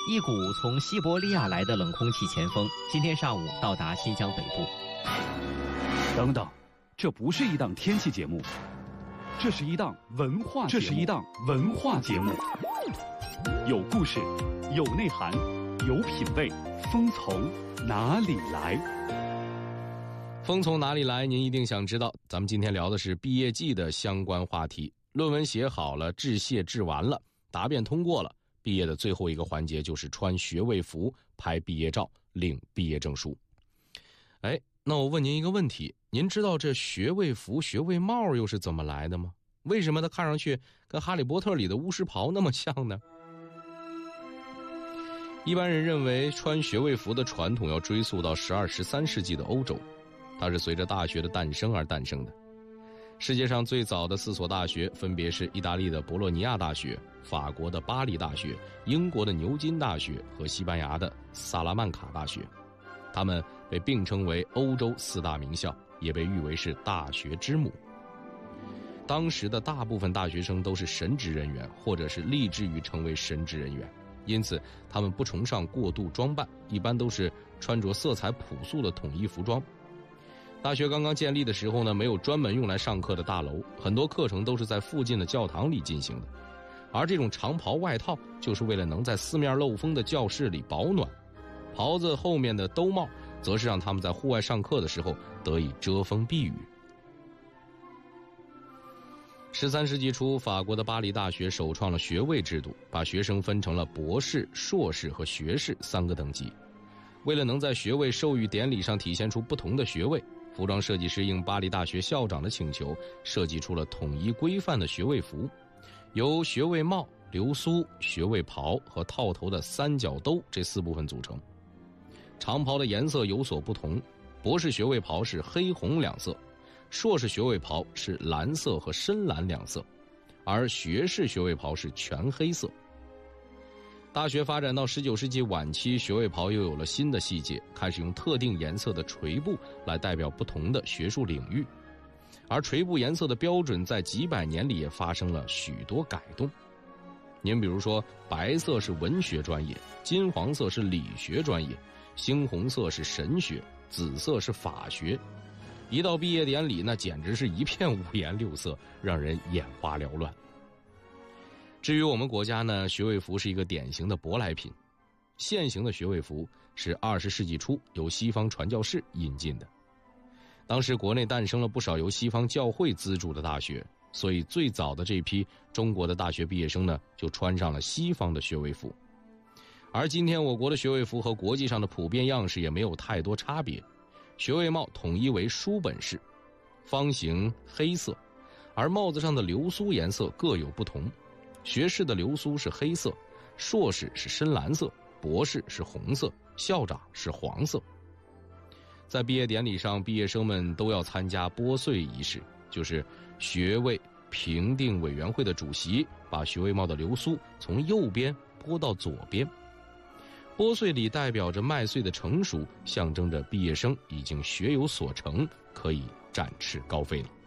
一股从西伯利亚来的冷空气前锋今天上午到达新疆北部。 等等，这不是一档天气节目，这是一档文化节目，有故事，有内涵，有品味，风从哪里来？ 风从哪里来？您一定想知道。咱们今天聊的是毕业季的相关话题。论文写好了，致谢致完了，答辩通过了，毕业的最后一个环节就是穿学位服、拍毕业照、领毕业证书。那我问您一个问题，您知道这学位服、学位帽又是怎么来的吗？为什么它看上去跟哈利波特里的巫师袍那么像呢？一般人认为穿学位服的传统要追溯到12、13世纪的欧洲，它是随着大学的诞生而诞生的。世界上最早的4所大学分别是意大利的博洛尼亚大学、法国的巴黎大学、英国的牛津大学和西班牙的萨拉曼卡大学。它们被并称为欧洲4大名校，也被誉为是大学之母。当时的大部分大学生都是神职人员，或者是立志于成为神职人员，因此他们不崇尚过度装扮，一般都是穿着色彩朴素的统一服装。大学刚刚建立的时候呢，没有专门用来上课的大楼，很多课程都是在附近的教堂里进行的。而这种长袍外套就是为了能在四面漏风的教室里保暖，袍子后面的兜帽则是让他们在户外上课的时候得以遮风避雨。13世纪初，法国的巴黎大学首创了学位制度，把学生分成了博士、硕士和学士3个等级。为了能在学位授予典礼上体现出不同的学位，服装设计师应巴黎大学校长的请求，设计出了统一规范的学位服，由学位帽、流苏、学位袍和套头的3角兜这4部分组成。长袍的颜色有所不同，博士学位袍是黑红2色，硕士学位袍是蓝色和深蓝2色，而学士学位袍是全黑色。大学发展到19世纪晚期，学位袍又有了新的细节，开始用特定颜色的垂布来代表不同的学术领域，而垂布颜色的标准在几百年里也发生了许多改动。您比如说，白色是文学专业，金黄色是理学专业，猩红色是神学，紫色是法学。一到毕业典礼，那简直是一片五颜六色，让人眼花缭乱。至于我们国家呢，学位服是一个典型的舶来品。现行的学位服是20世纪初由西方传教士引进的。当时国内诞生了不少由西方教会资助的大学，所以最早的这批中国的大学毕业生呢，就穿上了西方的学位服。而今天我国的学位服和国际上的普遍样式也没有太多差别。学位帽统一为书本式，方形黑色，而帽子上的流苏颜色各有不同。学士的流苏是黑色，硕士是深蓝色，博士是红色，校长是黄色。在毕业典礼上，毕业生们都要参加拨穗仪式，就是学位评定委员会的主席把学位帽的流苏从右边拨到左边。拨穗礼代表着麦穗的成熟，象征着毕业生已经学有所成，可以展翅高飞了。